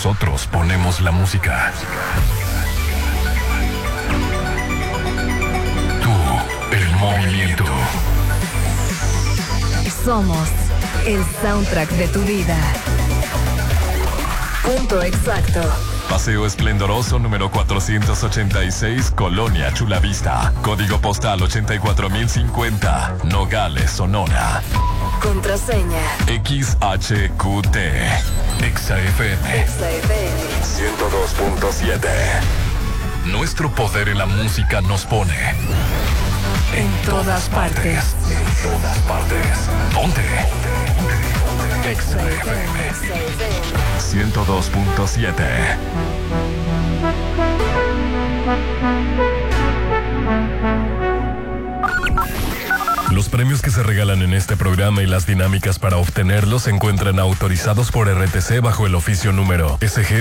Nosotros ponemos la música. Tú, el movimiento. Somos el soundtrack de tu vida. Punto exacto. Paseo Esplendoroso número 486, Colonia Chulavista. Código postal 84050, Nogales, Sonora. Contraseña XHQT. XFM 102.7. Nuestro poder en la música nos pone en todas partes. En todas partes. Ponte. XFM 102.7. Los premios que se regalan en este programa y las dinámicas para obtenerlos se encuentran autorizados por RTC bajo el oficio número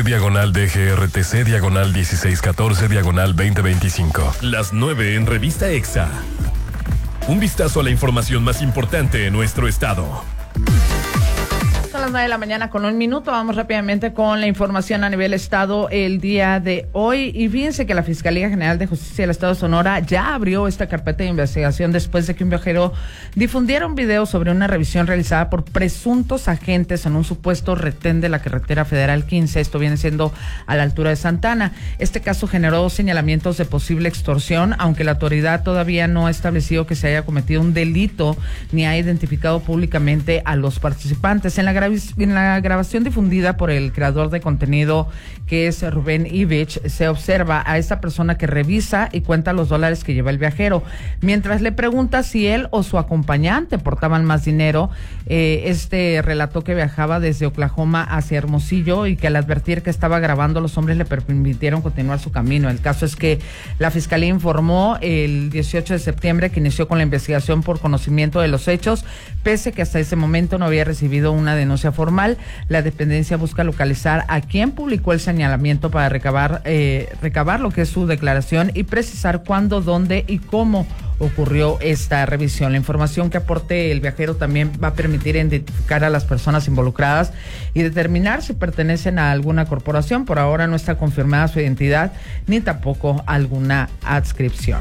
SG-DGRTC/1614/2025. Las 9 en Revista EXA. Un vistazo a la información más importante en nuestro estado. Son las 9 de la mañana con 1 minuto. Vamos rápidamente con la información a nivel estado el día de hoy. Y fíjense que la Fiscalía General de Justicia del Estado de Sonora ya abrió esta carpeta de investigación después de que un viajero difundiera un video sobre una revisión realizada por presuntos agentes en un supuesto retén de la carretera federal 15. Esto viene siendo a la altura de Santa Ana. Este caso generó señalamientos de posible extorsión, aunque la autoridad todavía no ha establecido que se haya cometido un delito ni ha identificado públicamente a los participantes. En la grabación difundida por el creador de contenido, que es Rubén Ivich, se observa a esta persona que revisa y cuenta los dólares que lleva el viajero. Mientras le pregunta si él o su acompañante portaban más dinero, este relató que viajaba desde Oklahoma hacia Hermosillo y que al advertir que estaba grabando, los hombres le permitieron continuar su camino. El caso es que la Fiscalía informó el 18 de septiembre que inició con la investigación por conocimiento de los hechos, pese que hasta ese momento no había recibido una denuncia formal. La dependencia busca localizar a quien publicó el señalamiento para recabar lo que es su declaración y precisar cuándo, dónde y cómo ocurrió esta revisión. La información que aporte el viajero también va a permitir identificar a las personas involucradas y determinar si pertenecen a alguna corporación. Por ahora no está confirmada su identidad ni tampoco alguna adscripción.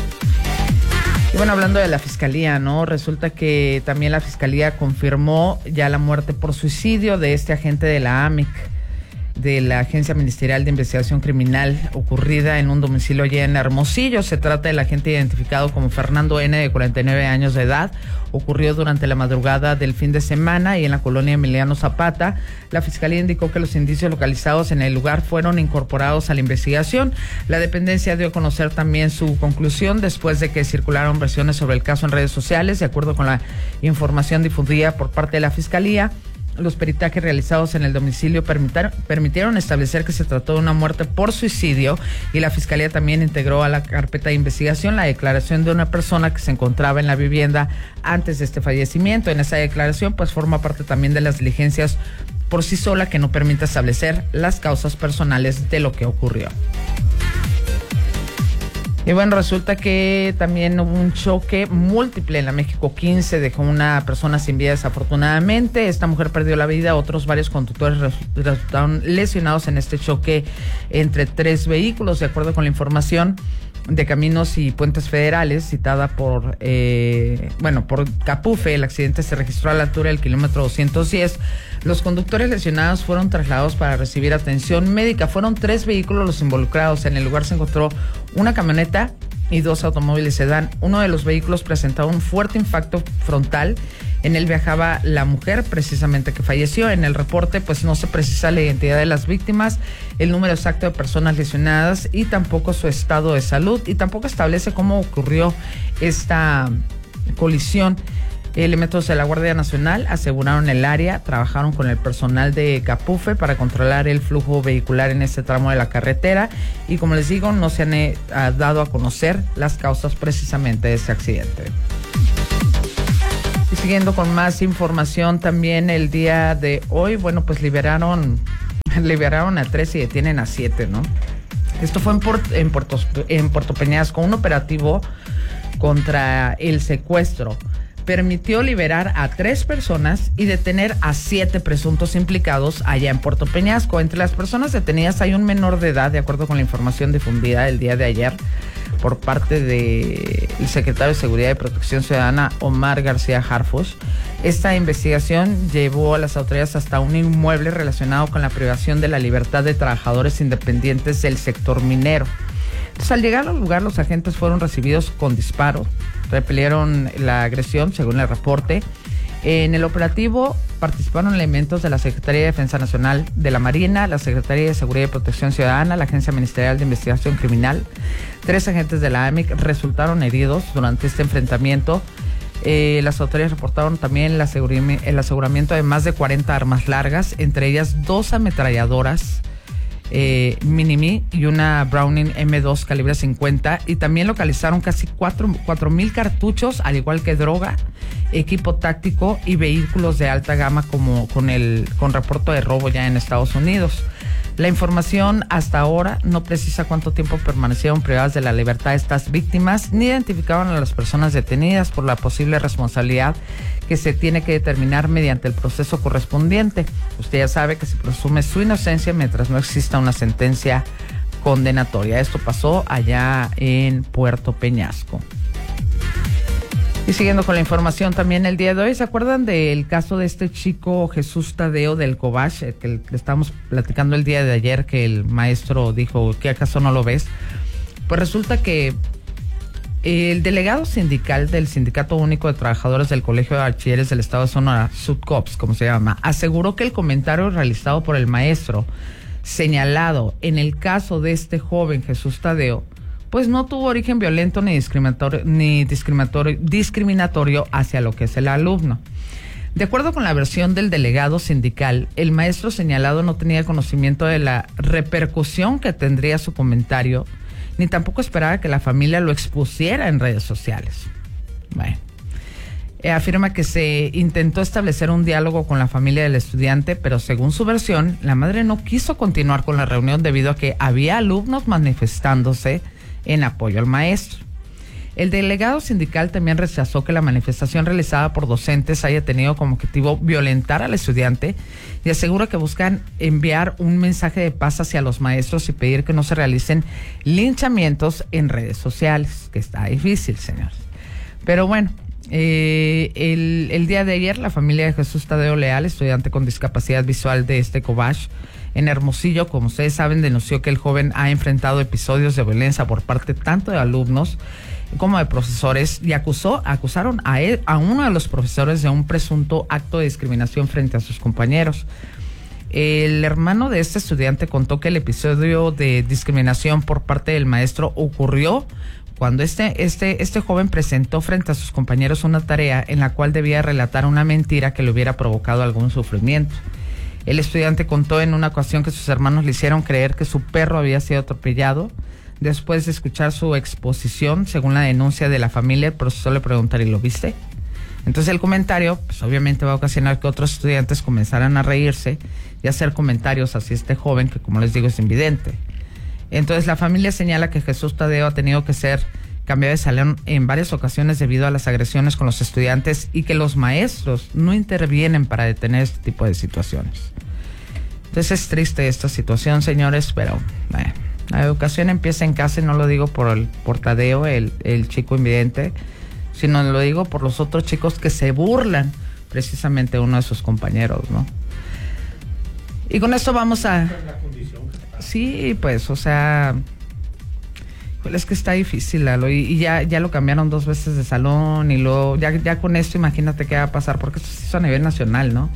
Y bueno, hablando de la Fiscalía, ¿no? Resulta que también la Fiscalía confirmó ya la muerte por suicidio de este agente de la AMIC, de la Agencia Ministerial de Investigación Criminal, ocurrida en un domicilio allá en Hermosillo. Se trata del agente identificado como Fernando N., de 49 años de edad. Ocurrió durante la madrugada del fin de semana y en la colonia Emiliano Zapata. La Fiscalía indicó que los indicios localizados en el lugar fueron incorporados a la investigación. La dependencia dio a conocer también su conclusión después de que circularon versiones sobre el caso en redes sociales. De acuerdo con la información difundida por parte de la Fiscalía, los peritajes realizados en el domicilio permitieron establecer que se trató de una muerte por suicidio, y la Fiscalía también integró a la carpeta de investigación la declaración de una persona que se encontraba en la vivienda antes de este fallecimiento. En esa declaración pues forma parte también de las diligencias por sí sola, que no permite establecer las causas personales de lo que ocurrió. Y bueno, resulta que también hubo un choque múltiple en la México 15, dejó una persona sin vida desafortunadamente. Esta mujer perdió la vida, otros varios conductores resultaron lesionados en este choque entre 3 vehículos, de acuerdo con la información de Caminos y Puentes Federales, citada por Capufe. El accidente se registró a la altura del kilómetro 210. Los conductores lesionados fueron trasladados para recibir atención médica. Fueron 3 vehículos los involucrados. En el lugar se encontró una camioneta y 2 automóviles sedán. Uno de los vehículos presentaba un fuerte impacto frontal. En él viajaba la mujer precisamente que falleció. En el reporte pues no se precisa la identidad de las víctimas, el número exacto de personas lesionadas y tampoco su estado de salud, y tampoco establece cómo ocurrió esta colisión. Elementos de la Guardia Nacional aseguraron el área, trabajaron con el personal de Capufe para controlar el flujo vehicular en este tramo de la carretera, y como les digo, no se han dado a conocer las causas precisamente de este accidente. Y siguiendo con más información también el día de hoy, bueno, pues liberaron a 3 y detienen a 7, ¿no? Esto fue en Puerto Peñasco, un operativo contra el secuestro, permitió liberar a 3 personas y detener a 7 presuntos implicados allá en Puerto Peñasco. Entre las personas detenidas hay un menor de edad, de acuerdo con la información difundida el día de ayer por parte del secretario de Seguridad y Protección Ciudadana, Omar García Harfuch. Esta investigación llevó a las autoridades hasta un inmueble relacionado con la privación de la libertad de trabajadores independientes del sector minero. Entonces, al llegar al lugar, los agentes fueron recibidos con disparos, repelieron la agresión, según el reporte. En el operativo participaron elementos de la Secretaría de Defensa Nacional, de la Marina, la Secretaría de Seguridad y Protección Ciudadana, la Agencia Ministerial de Investigación Criminal. 3 agentes de la AMIC resultaron heridos durante este enfrentamiento. Las autoridades reportaron también el aseguramiento de más de 40 armas largas, entre ellas 2 ametralladoras Mini-Me y una Browning M2 calibre 50, y también localizaron casi 4,000 cartuchos, al igual que droga, equipo táctico y vehículos de alta gama con reporte de robo ya en Estados Unidos. La información hasta ahora no precisa cuánto tiempo permanecieron privadas de la libertad estas víctimas, ni identificaban a las personas detenidas por la posible responsabilidad que se tiene que determinar mediante el proceso correspondiente. Usted ya sabe que se presume su inocencia mientras no exista una sentencia condenatoria. Esto pasó allá en Puerto Peñasco. Y siguiendo con la información también el día de hoy, ¿se acuerdan del caso de este chico Jesús Tadeo del Cobach, que le estábamos platicando el día de ayer, que el maestro dijo, ¿qué acaso no lo ves? Pues resulta que el delegado sindical del Sindicato Único de Trabajadores del Colegio de Bachilleres del Estado de Sonora, SUTCOPS, como se llama, aseguró que el comentario realizado por el maestro señalado en el caso de este joven Jesús Tadeo, pues no tuvo origen violento ni discriminatorio hacia lo que es el alumno. De acuerdo con la versión del delegado sindical, el maestro señalado no tenía conocimiento de la repercusión que tendría su comentario, ni tampoco esperaba que la familia lo expusiera en redes sociales. Bueno, afirma que se intentó establecer un diálogo con la familia del estudiante, pero según su versión, la madre no quiso continuar con la reunión debido a que había alumnos manifestándose en apoyo al maestro. El delegado sindical también rechazó que la manifestación realizada por docentes haya tenido como objetivo violentar al estudiante y asegura que buscan enviar un mensaje de paz hacia los maestros y pedir que no se realicen linchamientos en redes sociales, que está difícil, señores. Pero bueno, el día de ayer la familia de Jesús Tadeo Leal, estudiante con discapacidad visual de este Cobach en Hermosillo, como ustedes saben, denunció que el joven ha enfrentado episodios de violencia por parte tanto de alumnos como de profesores y acusaron a uno de los profesores de un presunto acto de discriminación frente a sus compañeros. El hermano de este estudiante contó que el episodio de discriminación por parte del maestro ocurrió cuando este joven presentó frente a sus compañeros una tarea en la cual debía relatar una mentira que le hubiera provocado algún sufrimiento. El estudiante contó en una ocasión que sus hermanos le hicieron creer que su perro había sido atropellado. Después de escuchar su exposición, según la denuncia de la familia, el profesor le preguntó, ¿y lo viste? Entonces el comentario, pues obviamente va a ocasionar que otros estudiantes comenzaran a reírse y hacer comentarios hacia este joven que, como les digo, es invidente. Entonces la familia señala que Jesús Tadeo ha tenido que ser cambiado de salón en varias ocasiones debido a las agresiones con los estudiantes y que los maestros no intervienen para detener este tipo de situaciones. Entonces es triste esta situación, señores, pero bueno, la educación empieza en casa y no lo digo por Tadeo, el chico invidente, sino lo digo por los otros chicos que se burlan precisamente de uno de sus compañeros, ¿no? Y con esto vamos a... Sí, pues, o sea... Es que está difícil, Lalo, y ya lo cambiaron 2 veces de salón y luego ya con esto imagínate qué va a pasar, porque esto es a nivel nacional, ¿no?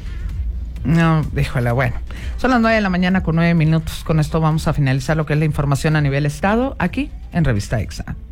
No, híjole, bueno. Son las 9 de la mañana con 9 minutos. Con esto vamos a finalizar lo que es la información a nivel estado aquí en Revista EXA.